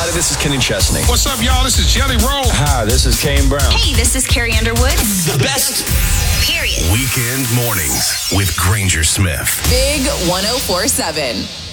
everybody. This is Kenny Chesney. What's up, y'all? This is Jelly Roll. Hi, this is Kane Brown. Hey, this is Carrie Underwood. The best. Period. Weekend mornings with Granger Smith. Big 104.7.